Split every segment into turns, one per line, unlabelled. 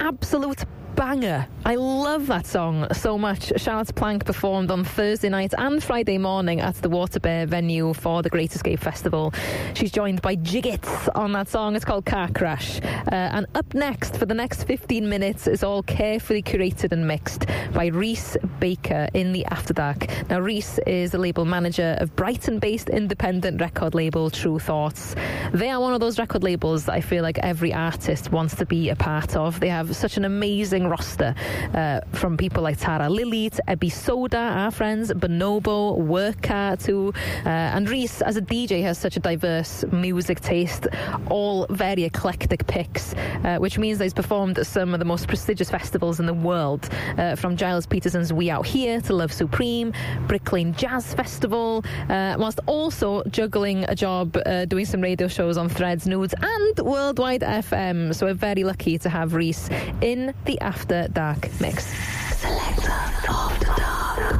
absolute banger. I love that song so much. Charlotte Plank performed on Thursday night and Friday morning at the Water Bear venue for the Great Escape Festival. She's joined by Jiggits on that song. It's called Car Crash. And up next, for the next 15 minutes, is all carefully curated and mixed by Rhys Baker in the After Dark. Now, Rhys is the label manager of Brighton-based independent record label Tru Thoughts. They are one of those record labels that I feel like every artist wants to be a part of. They have such an amazing roster from people like Tara Lily to Ebby Soda, our friends, Bonobo, Worka too. And Rhys, as a DJ, has such a diverse music taste, all very eclectic picks, which means that he's performed at some of the most prestigious festivals in the world, from Giles Peterson's We Out Here to Love Supreme, Brick Lane Jazz Festival, whilst also juggling a job doing some radio shows on Threads, Nudes and Worldwide FM. So we're very lucky to have Rhys in the After Dark mix. Selector After Dark.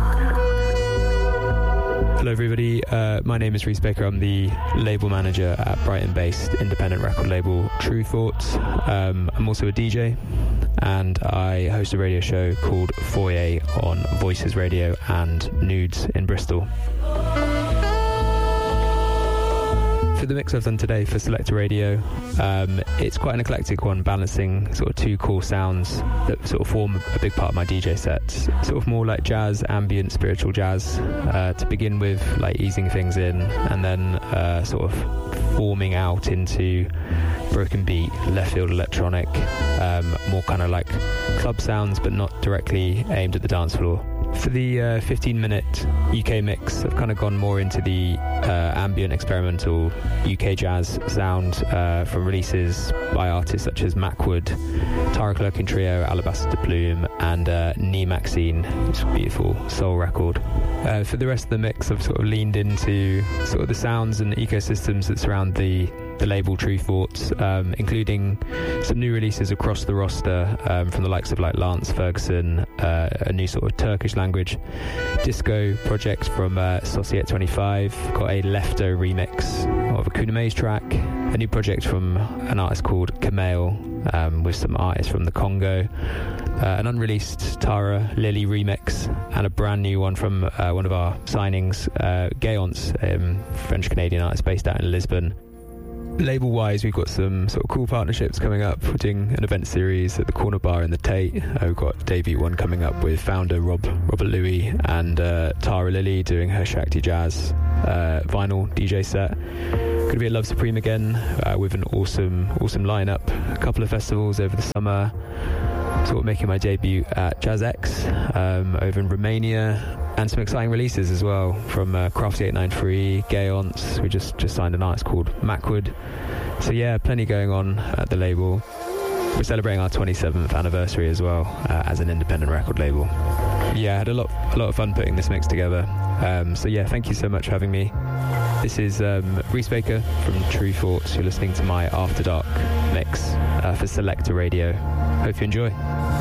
Hello everybody, my name is Rhys Baker. I'm the label manager at Brighton-based independent record label Tru Thoughts. I'm also a DJ, and I host a radio show called Foyer on Voices Radio and Nudes in Bristol. For the mix I've done today for Selector Radio, it's quite an eclectic one, balancing sort of two core sounds that sort of form a big part of my DJ set. Sort of more like jazz, ambient, spiritual jazz, to begin with, like easing things in, and then sort of forming out into broken beat, left field electronic, more kind of like club sounds, but not directly aimed at the dance floor. For the 15-minute UK mix, I've kind of gone more into the ambient experimental UK jazz sound from releases by artists such as Macwood, Tara Clerkin Trio, Alabaster Plume, and Nee Maxine. It's a beautiful soul record. For the rest of the mix, I've sort of leaned into sort of the sounds and ecosystems that surround the label Tru Thoughts, including some new releases across the roster from the likes of like Lance Ferguson, a new sort of Turkish language disco project from Societe 25, got a Lefto remix of a Kuna Maze track, a new project from an artist called Kamel with some artists from the Congo, an unreleased Tara Lily remix, and a brand new one from one of our signings, Gayonce, French-Canadian artist based out in Lisbon. Label-wise, we've got some sort of cool partnerships coming up. We're doing an event series at the Corner Bar in the Tate. We've got a debut one coming up with founder Robert Louis and Tara Lily doing her Shakti Jazz vinyl DJ set. Going to be at Love Supreme again with an awesome lineup. A couple of festivals over the summer. Sort of making my debut at Jazz X over in Romania, and some exciting releases as well from Crafty 893, Gayonce. We just signed an artist called Macwood. So yeah, plenty going on at the label. We're celebrating our 27th anniversary as well as an independent record label. Yeah, I had a lot of fun putting this mix together. So yeah, thank you so much for having me. This is Rhys Baker from Tru Thoughts. You're listening to my After Dark mix for Selector Radio. Hope you enjoy.